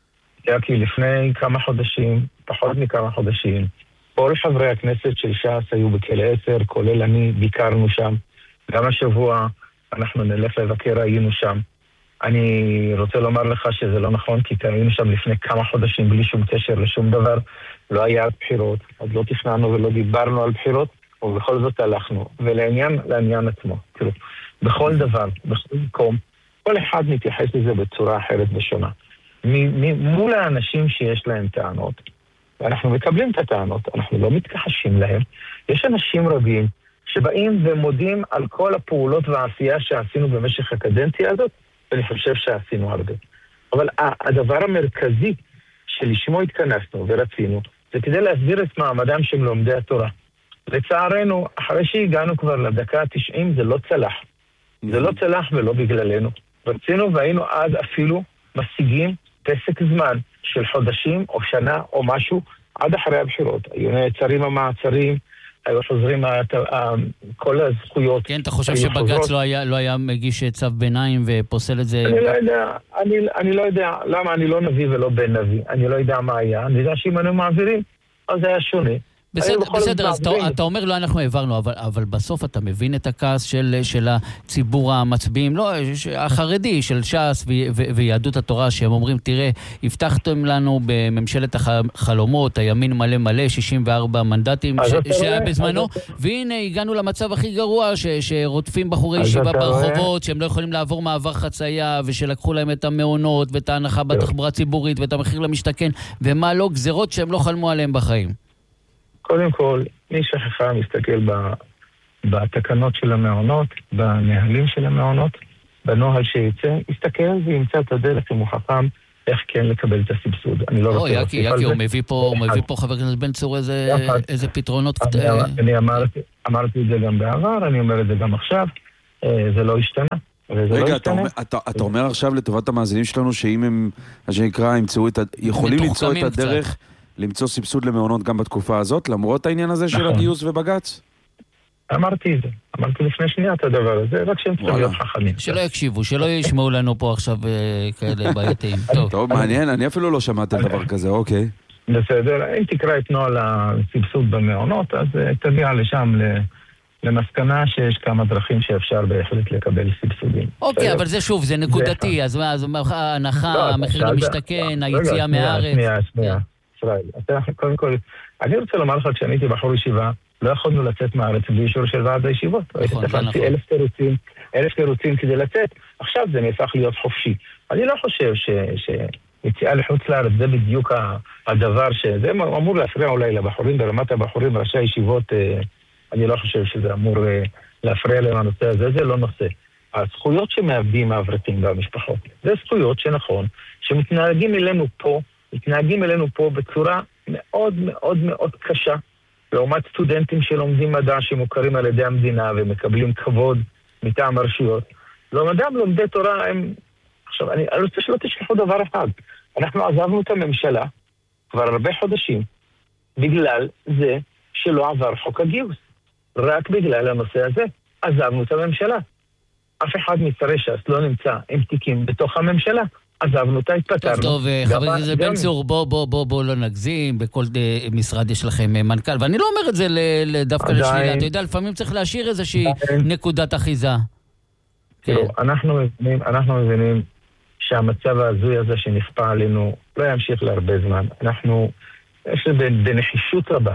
כי לפני כמה חודשים, פחות מכמה חודשים, כל חברי הכנסת של ש"ס היו בכלא עשר, כולל אני, ביקרנו שם. גם השבוע אנחנו נלך לבקר, היינו שם. אני רוצה לומר לך שזה לא נכון, כי היינו שם לפני כמה חודשים בלי שום קשר לשום דבר. לא היה בחירות, אז לא תכננו ולא דיברנו על בחירות, ובכל זאת הלכנו. ולעניין, לעניין עצמו, תראו, בכל דבר, בכל מקום, כל אחד מתייחס לזה בצורה אחרת ושונה. מול האנשים שיש להם טענות, ואנחנו מקבלים את הטענות, אנחנו לא מתכחשים להם, יש אנשים רבים שבאים ומודים על כל הפעולות והעשייה שעשינו במשך הקדנציה הזאת, ואני חושב שעשינו הרבה. אבל הדבר המרכזי שלשמו התכנסנו ורצינו, זה כדי להסביר את מעמדם של לומדי התורה. לצערנו, אחרי שהגענו כבר לדקה ה-תשעים, זה לא צלח. זה לא צלח ולא בגללנו. רצינו והיינו אז אפילו משיגים פסק זמן של חודשים או שנה או משהו עד אחרי הבחירות. היו נעצרים המעצרים, היו חוזרים כל הזכויות. כן, אתה חושב שבג"ץ לא היה, לא היה מגיש צו ביניים ופוסל את זה? אני לא יודע, אני, אני לא יודע למה אני לא נביא ולא בן נביא. אני לא יודע מה היה. אני יודע שאם אנו מעבירים, אז זה היה שונה. בסדר, בסדר, אז אתה, אתה אומר לא אנחנו העברנו, אבל, אבל בסוף אתה מבין את הכעס של, של הציבור המצביעים, לא, החרדי של ש"ס ו, ו, ויהדות התורה, שהם אומרים, תראה, הבטחתם לנו בממשלת החלומות, הימין מלא מלא, שישים וארבע מנדטים שהיה בזמנו, והנה הגענו למצב הכי גרוע, ש, שרודפים בחורי ישיבה ברחובות, שהם לא יכולים לעבור מעבר חצייה, ושלקחו להם את המעונות, ואת ההנחה בתחבורה ציבורית, ואת המחיר למשתכן, ומה לא, גזרות שהם לא חלמו עליהם בחיים. קודם כל, מי שחפה מסתכל בתקנות של המעונות, בנהלים של המעונות, בנוהל שיצא, יסתכל וימצא את הדרך אם הוא חכם, איך כן לקבל את הסבסוד. אני לא רוצה להוסיף על זה. הוא מביא פה, הוא מביא פה חבר הכנסת בן צור איזה פתרונות. אני אמרתי את זה גם בעבר, אני אומר את זה גם עכשיו, זה לא השתנה. רגע, אתה אומר עכשיו לטובת המאזינים שלנו, שאם הם, מה שנקרא, יכולים למצוא את הדרך למצוא סבסוד למעונות גם בתקופה הזאת, למרות העניין הזה של הגיוס ובגץ? אמרתי את זה, אמרתי לפני שנייה את הדבר הזה, רק שהם צריכים להיות חכמים. שלא יקשיבו, שלא ישמעו לנו פה עכשיו כאלה בעייתיים. טוב, מעניין, אני אפילו לא שמעתי על דבר כזה, אוקיי. בסדר, אם תקרא את נוהל הסבסוד במעונות, אז תגיע לשם למסקנה שיש כמה דרכים שאפשר בהחלט לקבל סבסודים. אוקיי, אבל זה שוב, זה נקודתי, אז מה, ההנחה, המחיר למשתכן, היציאה מהארץ. שנייה, שנייה, ישראל, קודם כל, אני רוצה לומר לך, כשאני הייתי בחור ישיבה, לא יכולנו לצאת מהארץ בלי אישור של ועד הישיבות. נכון, זה נכון. אלף תירוצים, אלף תירוצים כדי לצאת, עכשיו זה נהפך להיות חופשי. אני לא חושב שיציאה לחוץ לארץ זה בדיוק הדבר שזה אמור להפריע אולי לבחורים, ברמת הבחורים, ראשי הישיבות, אני לא חושב שזה אמור להפריע להם הנושא הזה, זה לא נושא. הזכויות שמאבדים האברכים והמשפחות, זה זכויות שנכון, שמתנהגים אלינו פה, מתנהגים אלינו פה בצורה מאוד מאוד מאוד קשה, לעומת סטודנטים שלומדים מדע שמוכרים על ידי המדינה ומקבלים כבוד מטעם הרשויות. לעומדם לומדי תורה הם... עכשיו, אני רוצה שלא תשכחו דבר אחד. אנחנו עזבנו את הממשלה כבר הרבה חודשים בגלל זה שלא עבר חוק הגיוס. רק בגלל הנושא הזה עזבנו את הממשלה. אף אחד משרי ש"ס לא נמצא עם תיקים בתוך הממשלה. עזבנו אותה, התפטרנו. טוב, טוב, חבר הכנסת בן צור, בוא, בוא, בוא, בוא לא נגזים, בכל משרד יש לכם מנכ"ל, ואני לא אומר את זה דווקא לשלילה, אתה יודע, לפעמים צריך להשאיר איזושהי נקודת אחיזה. תראו, אנחנו מבינים, אנחנו מבינים שהמצב ההזוי הזה שנכפה עלינו לא ימשיך להרבה זמן. אנחנו, יש בנחישות רבה,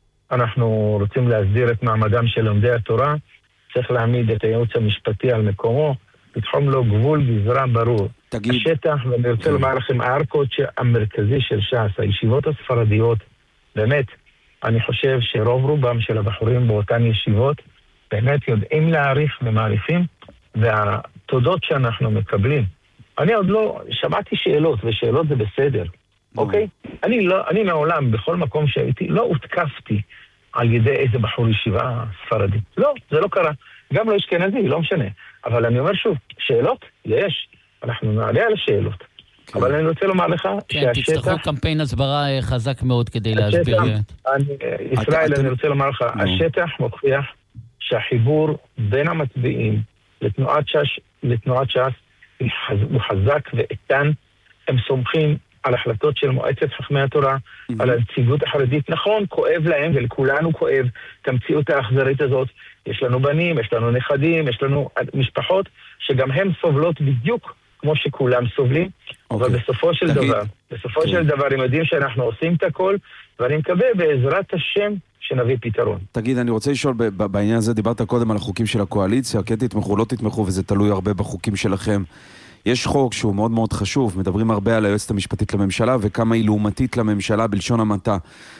אנחנו רוצים להסדיר את מעמדם של לומדי התורה, צריך להעמיד את הייעוץ המשפטי על מקומו, לתחום לו גבול גזרה ברור. תגיד. השטח, ואני רוצה לומר לכם, הארקות המרכזי של ש"ס, הישיבות הספרדיות, באמת, אני חושב שרוב רובם של הבחורים באותן ישיבות, באמת יודעים להעריך ומעריכים, והתודות שאנחנו מקבלים. אני עוד לא, שמעתי שאלות, ושאלות זה בסדר, אוקיי? אני לא, אני מעולם, בכל מקום שהייתי, לא הותקפתי על ידי איזה בחור ישיבה ספרדי. לא, זה לא קרה. גם לא אשכנזי, לא משנה. אבל אני אומר שוב, שאלות, יש. אנחנו נעלה על השאלות. כן. אבל אני רוצה לומר לך כן, שהשטח... תצטרכו קמפיין הסברה חזק מאוד כדי להסביר. אני, ישראל, אני רוצה לומר לך, השטח מוכיח שהחיבור בין המצביעים לתנועת ש"ס, לתנועת ש"ס הוא חזק ואיתן. הם סומכים על החלטות של מועצת חכמי התורה, mm-hmm. על הנציגות החרדית. נכון, כואב להם ולכולנו כואב את המציאות האכזרית הזאת. יש לנו בנים, יש לנו נכדים, יש לנו משפחות שגם הם סובלות בדיוק כמו שכולם סובלים. Okay. אבל בסופו של תגיד. דבר, בסופו okay. של דבר הם יודעים שאנחנו עושים את הכל, ואני מקווה בעזרת השם שנביא פתרון. תגיד, אני רוצה לשאול, בעניין הזה דיברת קודם על החוקים של הקואליציה, כן תתמכו, לא תתמכו, וזה תלוי הרבה בחוקים שלכם. יש חוק שהוא מאוד מאוד חשוב, מדברים הרבה על היועצת המשפטית לממשלה וכמה היא לעומתית לממשלה בלשון המעטה.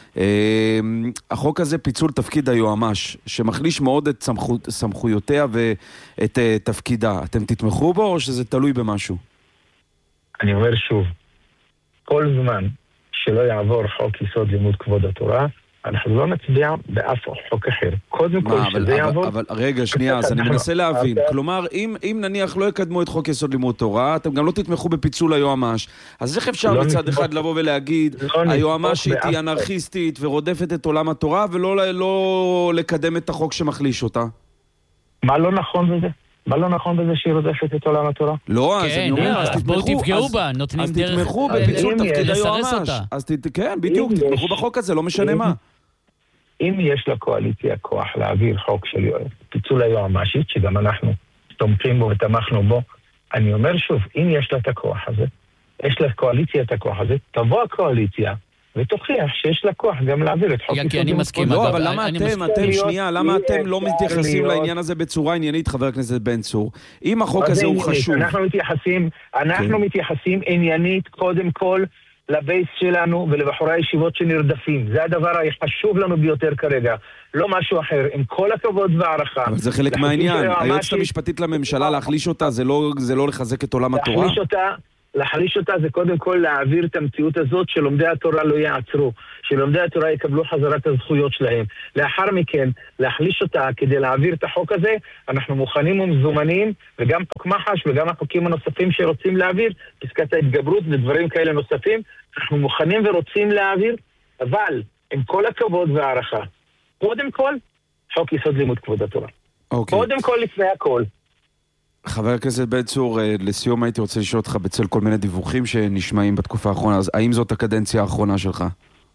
החוק הזה פיצול תפקיד היועמ"ש, שמחליש מאוד את סמכות, סמכויותיה ואת תפקידה. אתם תתמכו בו או שזה תלוי במשהו? אני אומר שוב, כל זמן שלא יעבור חוק יסוד לימוד כבוד התורה, אנחנו לא נצביע באף חוק אחר. קודם כל שזה יעבור... אבל רגע, שנייה, אז אני מנסה להבין. כלומר, אם נניח לא יקדמו את חוק יסוד לימוד תורה, אתם גם לא תתמכו בפיצול היועמ"ש. אז איך אפשר מצד אחד לבוא ולהגיד, היועמ"שית היא אנרכיסטית ורודפת את עולם התורה, ולא לקדם את החוק שמחליש אותה? מה לא נכון בזה? מה לא נכון בזה שהיא רודפת את עולם התורה? לא, אז אני אומר, אז תתמכו בה, נותנים דרך... אז תתמכו בפיצול תפקיד היועמ"ש. אז כן, בדיוק, תתמכו בחוק הזה, לא משנה מה. אם יש לקואליציה כוח להעביר חוק של פיצול היועמ"שית, שגם אנחנו תומכים בו ותמכנו בו, אני אומר שוב, אם יש לה את הכוח הזה, יש לקואליציה את הכוח הזה, תבוא הקואליציה ותוכיח שיש לה כוח גם להעביר את חוק פיצול. אני מסכים. לא, אבל למה אתם, אתם שנייה, למה אתם לא מתייחסים לעניין הזה בצורה עניינית, חבר הכנסת בן צור? אם החוק הזה הוא חשוב... אנחנו מתייחסים, אנחנו מתייחסים עניינית קודם כל, לבייס שלנו ולבחורי הישיבות שנרדפים. זה הדבר החשוב לנו ביותר כרגע. לא משהו אחר. עם כל הכבוד והערכה. אבל זה חלק מהעניין. היועצת המשפטית לממשלה, להחליש אותה, זה לא, זה לא לחזק את עולם התורה? להחליש אותה, להחליש אותה זה קודם כל להעביר את המציאות הזאת שלומדי התורה לא יעצרו. שלומדי התורה יקבלו חזרת הזכויות שלהם. לאחר מכן, להחליש אותה כדי להעביר את החוק הזה, אנחנו מוכנים ומזומנים, וגם חוק מח"ש וגם החוקים הנוספים שרוצים להעביר, פסקת ההתגברות ודברים כאלה נוספים, אנחנו מוכנים ורוצים להעביר, אבל עם כל הכבוד והערכה, קודם כל, חוק יסוד לימוד כבוד התורה. אוקיי. קודם כל לפני הכל. חבר הכנסת בן צור, לסיום הייתי רוצה לשאול אותך בצל כל מיני דיווחים שנשמעים בתקופה האחרונה, אז האם זאת הקדנציה האחרונה שלך?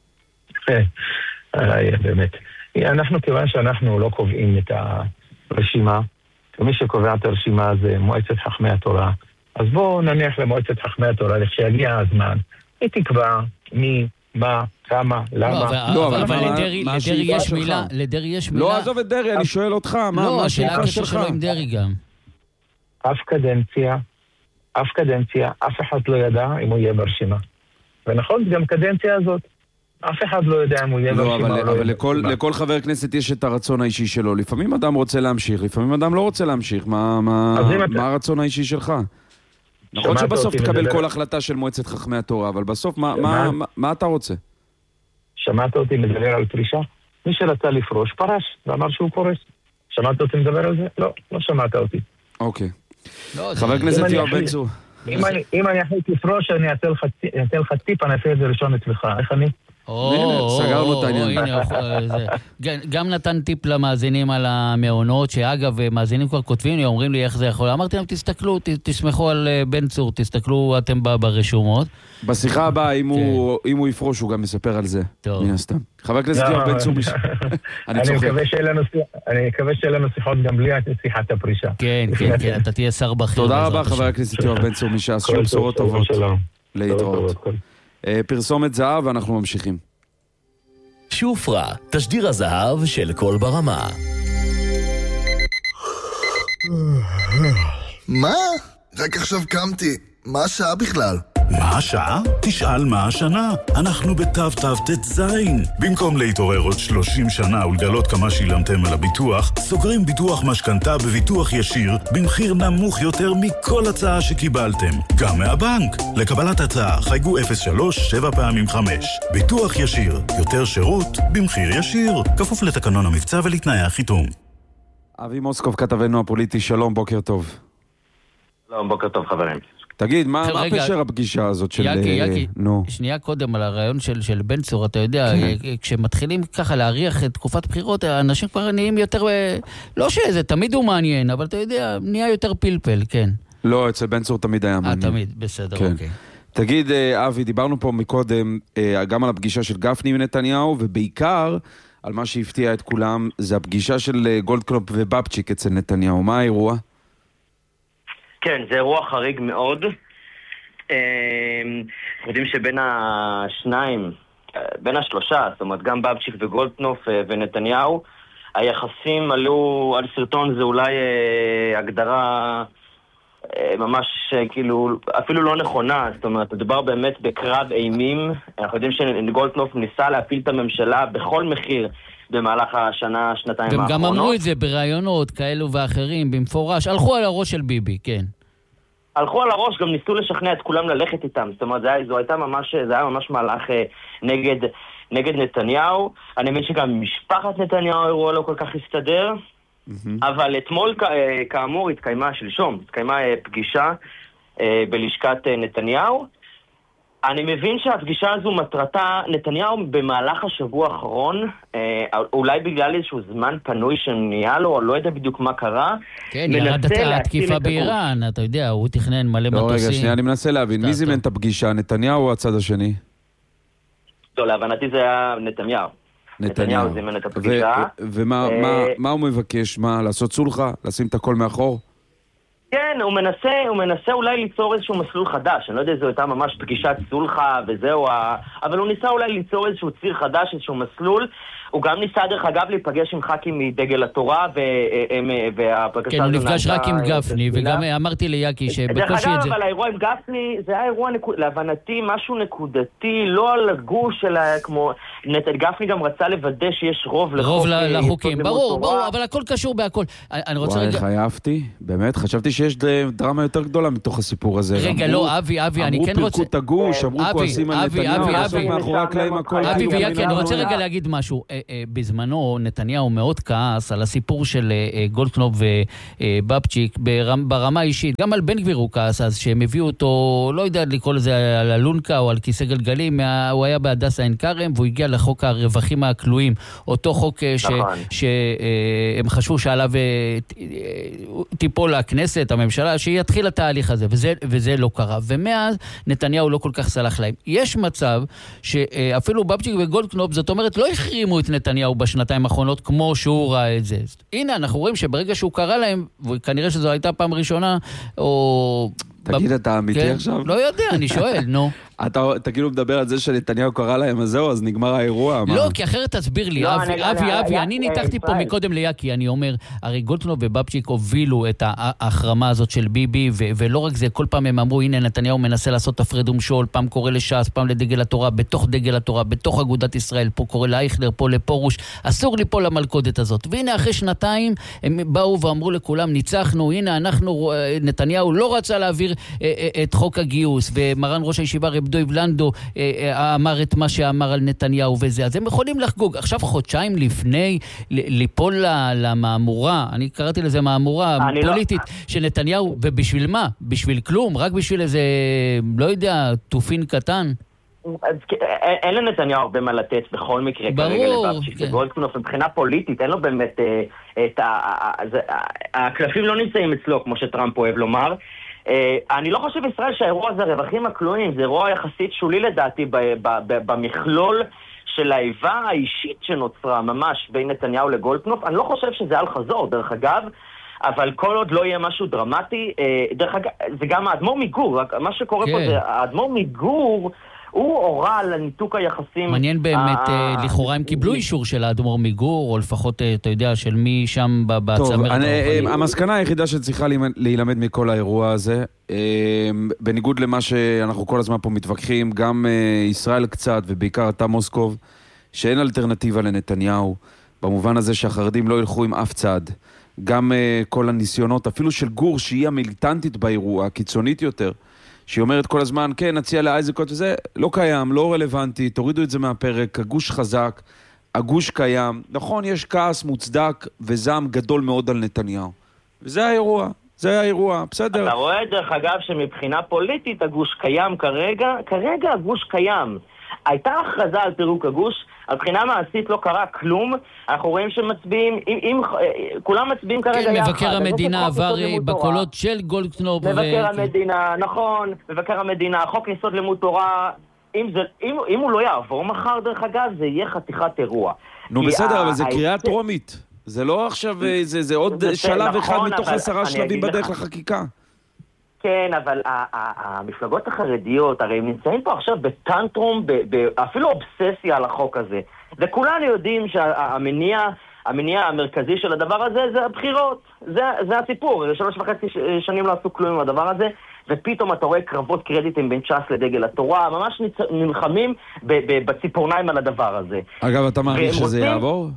באמת. אנחנו, כיוון שאנחנו לא קובעים את הרשימה, ומי שקובע את הרשימה זה מועצת חכמי התורה, אז בואו נניח למועצת חכמי התורה, לכשיגיע הזמן, היא תקבע מי, מה, כמה, למה. לא, אבל לדרי יש מילה, לדרי יש מילה. לא, עזוב את דרי, אני שואל אותך, מה השאלה שלך? לא, השאלה הקשר שלו עם דרי גם. אף קדנציה, אף קדנציה, אף אחד לא ידע אם הוא יהיה ברשימה. ונכון, גם קדנציה הזאת, אף אחד לא יודע אם הוא יהיה ברשימה. לא, אבל לכל חבר כנסת יש את הרצון האישי שלו. לפעמים אדם רוצה להמשיך, לפעמים אדם לא רוצה להמשיך. מה הרצון האישי שלך? נכון שבסוף תקבל כל החלטה של מועצת חכמי התורה, אבל בסוף מה אתה רוצה? שמעת אותי מדבר על פרישה? מי שרצה לפרוש פרש, ואמר שהוא פורש. שמעת אותי מדבר על זה? לא, לא שמעת אותי. אוקיי. חבר הכנסת יואב בן צור. אם אני אחליט לפרוש, אני אתן לך טיפ, אני אעשה את זה ראשון אצלך. איך אני? סגרנו את העניין. גם נתן טיפ למאזינים על המעונות, שאגב, מאזינים כבר כותבים לי, אומרים לי איך זה יכול. אמרתי להם, תסתכלו, תסמכו על בן צור, תסתכלו אתם ברשומות. בשיחה הבאה, אם הוא יפרוש, הוא גם מספר על זה. מן הסתם. חבר הכנסת יואב בן צור, אני צוחק. אני מקווה שיהיה לנו שיחות גם בלי שיחת הפרישה. כן, כן, כן, אתה תהיה שר בכיר. תודה רבה, חבר הכנסת יואב בן צור, מש"ס, שום בשורות טובות. להתראות. פרסומת זהב ואנחנו ממשיכים. שופרה, תשדיר הזהב של כל ברמה. מה? רק עכשיו קמתי. מה השעה בכלל? מה השעה? תשאל מה השנה. אנחנו בתו תו תת זין. במקום להתעורר עוד שלושים שנה ולגלות כמה שילמתם על הביטוח, סוגרים ביטוח משכנתה בביטוח ישיר במחיר נמוך יותר מכל הצעה שקיבלתם. גם מהבנק. לקבלת הצעה חייגו אפס שלוש שבע פעמים חמש. ביטוח ישיר. יותר שירות במחיר ישיר. כפוף לתקנון המבצע ולתנאי החיתום. אבי מוסקוב, כתבנו הפוליטי, שלום, בוקר טוב. שלום, בוקר טוב חברים. תגיד, מה פשר הפגישה הזאת של... יקי, יקי, שנייה קודם על הרעיון של בן צור, אתה יודע, כשמתחילים ככה להריח את תקופת בחירות, האנשים כבר נהיים יותר... לא שזה, תמיד הוא מעניין, אבל אתה יודע, נהיה יותר פלפל, כן. לא, אצל בן צור תמיד היה מעניין. אה, תמיד, בסדר, אוקיי. תגיד, אבי, דיברנו פה מקודם גם על הפגישה של גפני ונתניהו, ובעיקר על מה שהפתיע את כולם, זה הפגישה של גולדקנופ ובבצ'יק אצל נתניהו. מה האירוע? כן, זה אירוע חריג מאוד. יודעים שבין השניים, בין השלושה, זאת אומרת גם בבצ'יק וגולדקנופ ונתניהו, היחסים עלו על סרטון, זה אולי הגדרה ממש כאילו אפילו לא נכונה, זאת אומרת, מדובר באמת בקרב אימים. אנחנו יודעים שגולדקנופ ניסה להפיל את הממשלה בכל מחיר במהלך השנה, שנתיים האחרונות. והם גם אמרו את זה ברעיונות כאלו ואחרים, במפורש. הלכו על הראש של ביבי, כן. הלכו על הראש, גם ניסו לשכנע את כולם ללכת איתם. זאת אומרת, זה היה, זו הייתה ממש, זה היה ממש מהלך נגד, נגד נתניהו. אני מבין שגם משפחת נתניהו האירוע לא כל כך הסתדר. Mm-hmm. אבל אתמול, כאמור, התקיימה שלשום, התקיימה פגישה בלשכת נתניהו. אני מבין שהפגישה הזו מטרתה, נתניהו במהלך השבוע האחרון, אולי בגלל איזשהו זמן פנוי שנהיה לו, או לא יודע בדיוק מה קרה. כן, ירד התקיפה באיראן, אתה יודע, הוא תכנן מלא מטוסים. לא, רגע, שנייה, אני מנסה להבין, מי זימן את הפגישה, נתניהו או הצד השני? לא, להבנתי זה היה נתניהו. נתניהו זימן את הפגישה. ומה הוא מבקש? מה, לעשות סולחה? לשים את הכל מאחור? כן, הוא מנסה, הוא מנסה אולי ליצור איזשהו מסלול חדש. אני לא יודע, זו הייתה ממש פגישת סולחה וזהו, אבל הוא ניסה אולי ליצור איזשהו ציר חדש, איזשהו מסלול. הוא גם ניסה דרך אגב להיפגש עם ח"כים מדגל התורה, והפגשה... כן, הוא נפגש רק עם גפני, וגם אמרתי ליאקי שבקושי את זה... דרך אגב, אבל האירוע עם גפני, זה היה אירוע, להבנתי, משהו נקודתי, לא על הגוש, אלא כמו... גפני גם רצה לוודא שיש רוב לחוק... רוב לחוקים, ברור, ברור, אבל הכל קשור בהכל. וואי, חייבתי, באמת, חשבתי שיש דרמה יותר גדולה מתוך הסיפור הזה. רגע, לא, אבי, אבי, אני כן רוצה... אמרו פירקו את הגוש, אמרו כועסים על נתניהו, בסוף מאחורי הקלעים הכל... אבי ויקי, אני רוצה רגע להגיד משהו. בזמנו נתניהו מאוד כעס על הסיפור של גולדקנופ ובבצ'יק ברמה האישית. גם על בן גביר הוא כעס, אז שהם הביאו אותו, לא יודע לקרוא לזה על אלונקה או על כיסא גלגלים, הוא היה בהדסה עין כרם, והוא הגיע לחוק הרווחים הכלואים, אותו חוק שהם חשבו שעליו טיפול לכנסת, הממשלה, שיתחיל התהליך הזה, וזה, וזה לא קרה. ומאז נתניהו לא כל כך סלח להם. יש מצב שאפילו בבצ'יק וגולדקנופ, זאת אומרת, לא החרימו את נתניהו בשנתיים האחרונות כמו שהוא ראה את זה. הנה, אנחנו רואים שברגע שהוא קרא להם, וכנראה שזו הייתה פעם ראשונה, או... תגיד, אתה אמיתי עכשיו? לא יודע, אני שואל, נו. אתה כאילו מדבר על זה שנתניהו קרא להם, אז זהו, אז נגמר האירוע. לא, כי אחרת תסביר לי, אבי, אבי, אבי, אני ניתחתי פה מקודם ליאקי, אני אומר, הרי גולדקנופ ובבצ'יק הובילו את ההחרמה הזאת של ביבי, ולא רק זה, כל פעם הם אמרו, הנה נתניהו מנסה לעשות הפרד ומשול, פעם קורא לש"ס, פעם לדגל התורה, בתוך דגל התורה, בתוך אגודת ישראל, פה קורא לאייכלר, פה לפורוש, אסור ליפול למלכודת הזאת. והנה אחרי שנתיים הם באו ואמרו לכולם, ניצחנו, הנה אנחנו, נתניהו לא רצה להעביר את חוק הגיוס, ומרן ראש הישיבה רב דויב לנדו אמר את מה שאמר על נתניהו וזה, אז הם יכולים לחגוג. עכשיו חודשיים לפני ליפול למאמורה, אני קראתי לזה מאמורה פוליטית, של נתניהו, ובשביל מה? בשביל כלום? רק בשביל איזה, לא יודע, תופין קטן? אין לנתניהו הרבה מה לתת בכל מקרה כרגע לבבצ'יק וגולדקנופ, מבחינה פוליטית, אין לו באמת את הקלפים לא נמצאים אצלו, כמו שטראמפ אוהב לומר. אני לא חושב בישראל שהאירוע הזה, רווחים הכלואים, זה אירוע יחסית שולי לדעתי במכלול של האיבה האישית שנוצרה ממש בין נתניהו לגולדקנופ. אני לא חושב שזה על חזור, דרך אגב, אבל כל עוד לא יהיה משהו דרמטי, דרך אגב, זה גם האדמו"ר מגור, מה שקורה פה זה, האדמו"ר מגור, הוא הורה על ניתוק היחסים. מעניין באמת, לכאורה הם קיבלו אישור של האדמו"ר מגור, או לפחות, אתה יודע, של מי שם בצמרת. טוב, המסקנה היחידה שצריכה להילמד מכל האירוע הזה, בניגוד למה שאנחנו כל הזמן פה מתווכחים, גם ישראל קצת, ובעיקר אתה מוסקוב, שאין אלטרנטיבה לנתניהו, במובן הזה שהחרדים לא ילכו עם אף צד. גם כל הניסיונות, אפילו של גור, שהיא המיליטנטית באירוע, הקיצונית יותר, שהיא אומרת כל הזמן, כן, נציע לאייזקות וזה, לא קיים, לא רלוונטי, תורידו את זה מהפרק, הגוש חזק, הגוש קיים. נכון, יש כעס מוצדק וזעם גדול מאוד על נתניהו. וזה האירוע, זה האירוע, בסדר. אתה רואה דרך אגב שמבחינה פוליטית הגוש קיים כרגע, כרגע הגוש קיים. הייתה הכרזה על פירוק הגוש, הבחינה מעשית לא קרה כלום, אנחנו רואים שמצביעים, אם, אם, כולם מצביעים כרגע כן, יחד. מבקר המדינה עבר בקולות של גולדקנופ. מבקר ו... המדינה, נכון, מבקר המדינה, חוק יסוד לימוד תורה, אם, זה, אם, אם הוא לא יעבור מחר דרך אגב, זה יהיה חתיכת אירוע. נו בסדר, אבל זה קריאה טרומית. זה לא עכשיו, זה, זה עוד שלב אחד מתוך עשרה שלבים בדרך לחקיקה. כן, אבל המפלגות החרדיות, הרי הם נמצאים פה עכשיו בטנטרום, אפילו אובססיה על החוק הזה. וכולנו יודעים שהמניע, המניע המרכזי של הדבר הזה זה הבחירות. זה, זה הסיפור. שלוש וחצי שנים לא עשו כלום עם הדבר הזה, ופתאום אתה רואה קרבות קרדיטים בין ש"ס לדגל התורה, ממש נלחמים בציפורניים על הדבר הזה. אגב, אתה מעריך שזה יעבור?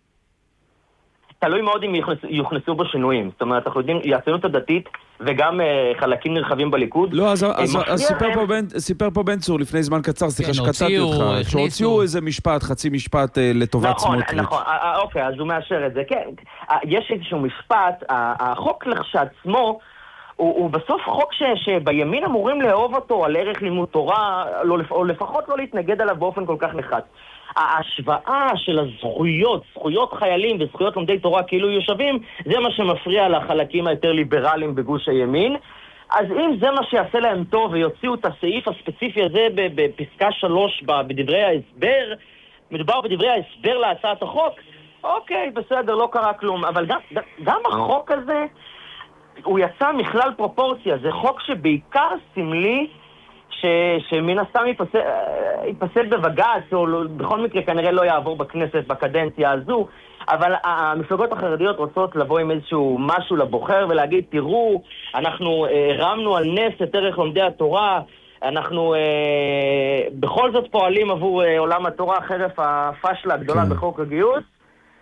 תלוי מאוד אם יוכנסו בו שינויים. זאת אומרת, אנחנו יודעים, הציונות הדתית וגם uh, חלקים נרחבים בליכוד. לא, אז, אז, אז סיפר, פה בן, סיפר פה בן צור לפני זמן קצר, סליחה כן, שקטעתי אותך, שהוציאו איזה משפט, חצי משפט uh, לטובת נכון, סמוטריץ'. נכון, נכון, אוקיי, אז הוא מאשר את זה, כן. יש איזשהו משפט, החוק לכשעצמו, הוא, הוא בסוף חוק ש, שבימין אמורים לאהוב אותו על ערך לימוד תורה, לא, או לפחות לא להתנגד עליו באופן כל כך נחת. ההשוואה של הזכויות, זכויות חיילים וזכויות לומדי תורה כאילו יושבים, זה מה שמפריע לחלקים היותר ליברליים בגוש הימין. אז אם זה מה שיעשה להם טוב ויוציאו את הסעיף הספציפי הזה בפסקה שלוש בדברי ההסבר, מדובר בדברי ההסבר להצעת החוק, אוקיי, בסדר, לא קרה כלום. אבל גם, גם החוק הזה, הוא יצא מכלל פרופורציה. זה חוק שבעיקר סמלי, ש, שמן הסתם ייפסל בבג"ץ, או לא, בכל מקרה כנראה לא יעבור בכנסת בקדנציה הזו, אבל המפלגות החרדיות רוצות לבוא עם איזשהו משהו לבוחר ולהגיד, תראו, אנחנו הרמנו על נס את ערך לומדי התורה, אנחנו אה, בכל זאת פועלים עבור אה, עולם התורה חרף הפשלה הגדולה כן. בחוק הגיוס,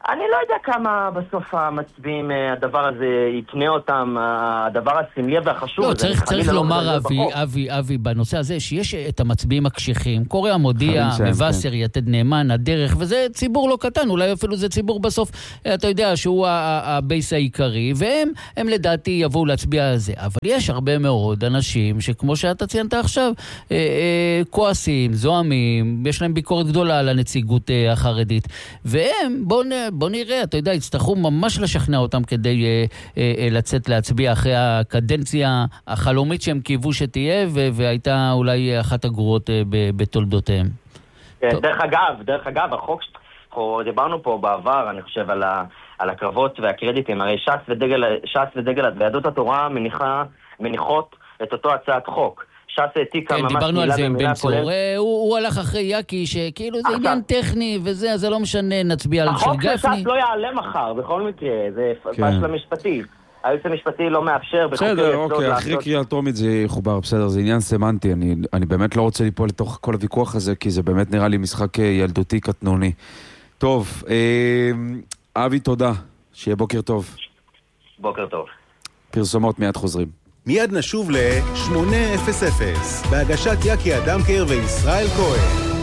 אני לא יודע כמה בסוף המצביעים, הדבר הזה יקנה אותם, הדבר הסמלי והחשוב. לא, צריך, צריך לומר, אבי, אבי, אבי, בנושא הזה, שיש את המצביעים הקשיחים, קורא המודיע, מבשר, יתד נאמן, הדרך, וזה ציבור לא קטן, אולי אפילו זה ציבור בסוף, אתה יודע, שהוא הבייס העיקרי, והם, הם לדעתי יבואו להצביע על זה. אבל יש הרבה מאוד אנשים שכמו שאתה ציינת עכשיו, אה, אה, כועסים, זוהמים, יש להם ביקורת גדולה על הנציגות אה, החרדית, והם, בואו בוא נראה, אתה יודע, יצטרכו ממש לשכנע אותם כדי אה, אה, לצאת להצביע אחרי הקדנציה החלומית שהם קיוו שתהיה, ו- והייתה אולי אחת הגרועות אה, ב- בתולדותיהם. כן, דרך אגב, דרך אגב, החוק, דיברנו פה בעבר, אני חושב, על, ה- על הקרבות והקרדיטים, הרי ש"ס ודגל, ש"ס ודגל, ויהדות התורה מניחה, מניחות את אותו הצעת חוק. ש"ס העתיקה ממש מילה במילה. דיברנו על זה עם בן צור. הוא הלך אחרי יקי, שכאילו זה עניין טכני וזה, זה לא משנה, נצביע על של גפני. החוק של ש"ס לא יעלה מחר, בכל מקרה, זה פשלה משפטית. היועץ המשפטי לא מאפשר. בסדר, אוקיי, אחרי קריאה טרומית זה יחובר, בסדר, זה עניין סמנטי, אני באמת לא רוצה ליפול לתוך כל הוויכוח הזה, כי זה באמת נראה לי משחק ילדותי קטנוני. טוב, אבי, תודה, שיהיה בוקר טוב. בוקר טוב. פרסומות מיד חוזרים. מיד נשוב ל-שמונה אפס אפס, בהגשת יקי אדמקר וישראל כהן.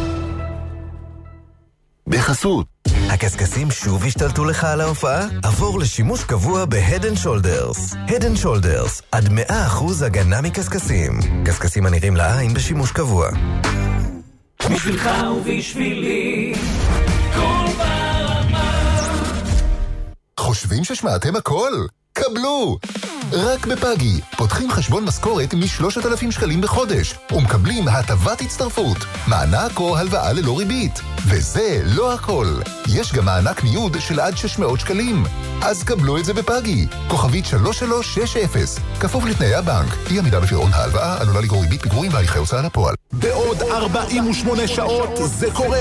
בחסות. הקסקסים שוב השתלטו לך על ההופעה? עבור לשימוש קבוע ב-Head and Shoulders. Head and Shoulders, עד מאה אחוז הגנה מקסקסים. קסקסים הנראים לעין בשימוש קבוע. בשבילך ובשבילי, כל ברמה. חושבים ששמעתם הכל? קבלו! רק בפאגי, פותחים חשבון משכורת מ-שלושת אלפים שקלים בחודש, ומקבלים הטבת הצטרפות, מענק או הלוואה ללא ריבית. וזה לא הכל. יש גם מענק ניוד של עד שש מאות שקלים. אז קבלו את זה בפאגי. כוכבית שלוש שלוש שש אפס. כפוף לתנאי הבנק. אי עמידה בפירעון ההלוואה עלולה לגרור ריבית פיגורים והליכי הוצאה לפועל. בעוד ארבעים ושמונה שעות זה קורה.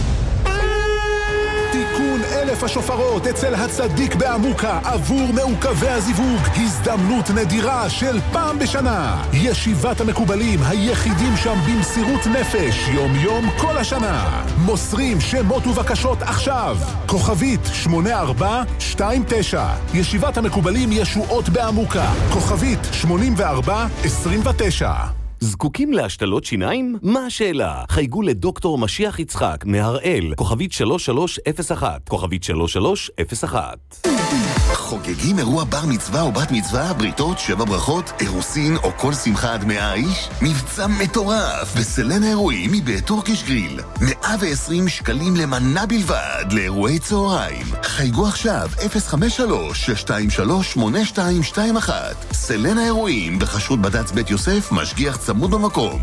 תיקון אלף השופרות אצל הצדיק בעמוקה עבור מעוכבי הזיווג. הזדמנות נדירה של פעם בשנה. ישיבת המקובלים היחידים שם במסירות נפש. יום יום כל השנה. מוסרים שמות ובקשות עכשיו. כוכבית שמונה ארבע שתיים תשע. ישיבת המקובלים ישועות בעמוקה. כוכבית שמונים וארבע עשרים ותשע. זקוקים להשתלות שיניים? מה השאלה? חייגו לדוקטור משיח יצחק מהראל, כוכבית שלוש שלוש אפס אחת, כוכבית שלוש שלוש אפס אחת. חוגגים אירוע בר מצווה או בת מצווה, בריתות, שבע ברכות, אירוסין או כל שמחה עד מאה איש? מבצע מטורף בסלן האירועים מבית טורקיש גריל. מאה ועשרים שקלים למנה בלבד לאירועי צהריים. חייגו עכשיו אפס חמש שלוש שש שתיים שלוש שמונה שתיים שתיים אחת. סלן האירועים בחשרות בד"ץ בית יוסף, משגיח צמוד במקום.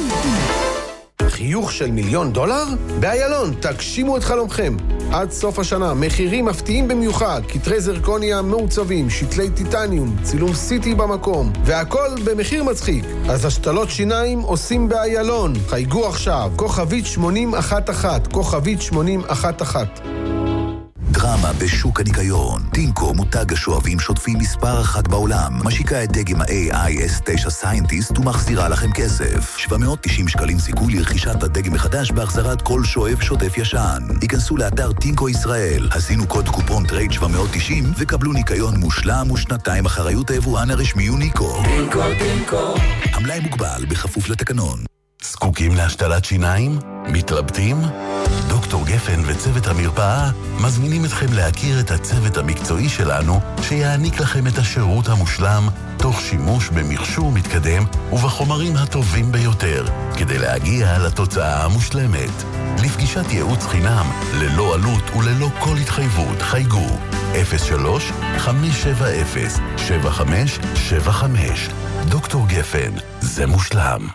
חיוך של מיליון דולר? באיילון, תגשימו את חלומכם. עד סוף השנה, מחירים מפתיעים במיוחד, כתרי זרקוניה מעוצבים, שתלי טיטניום, צילום סיטי במקום, והכל במחיר מצחיק. אז השתלות שיניים עושים באיילון. חייגו עכשיו, כוכבית שמונים אחת אחת, כוכבית שמונים אחת אחת. דרמה בשוק הניקיון. טינקו, מותג השואבים שוטפים מספר אחת בעולם, משיקה את דגם ה-איי איי אס תשע Scientist ומחזירה לכם כסף. שבע מאות ותשעים שקלים סיכוי לרכישת הדגם מחדש בהחזרת כל שואב שוטף ישן. היכנסו לאתר טינקו ישראל, הזינו קוד קופון טרייד שבע מאות ותשעים וקבלו ניקיון מושלם ושנתיים אחריות היבואן הרשמי יוניקו. טינקו, טינקו. המלאי מוגבל בכפוף לתקנון. זקוקים להשתלת שיניים? מתלבטים? דוקטור גפן וצוות המרפאה מזמינים אתכם להכיר את הצוות המקצועי שלנו שיעניק לכם את השירות המושלם תוך שימוש במכשור מתקדם ובחומרים הטובים ביותר כדי להגיע לתוצאה המושלמת. לפגישת ייעוץ חינם ללא עלות וללא כל התחייבות חייגו אפס שלוש חמש שבע אפס שבע חמש שבע חמש. דוקטור גפן, זה מושלם.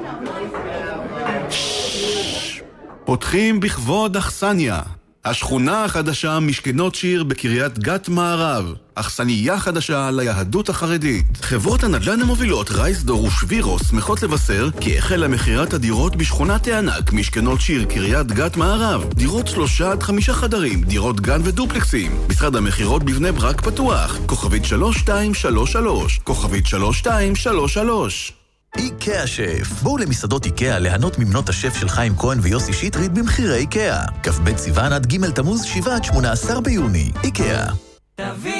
פותחים בכבוד אכסניה, השכונה החדשה משכנות שיר בקריית גת מערב, אכסניה חדשה ליהדות החרדית. חברות הנדל"ן המובילות רייסדור ושבירו שמחות לבשר כי החל למכירת הדירות בשכונת הענק משכנות שיר קריית גת מערב. דירות שלושה עד חמישה חדרים, דירות גן ודופלקסים. משרד המכירות בבני ברק פתוח, כוכבית שלוש שתיים שלוש שלוש, כוכבית שלוש שתיים שלוש שלוש. איקאה שף. בואו למסעדות איקאה ליהנות ממנות השף של חיים כהן ויוסי שטרית במחירי איקאה. כ"ב סיוון עד ג' תמוז שבעה עד שמונה עשר ביוני. איקאה.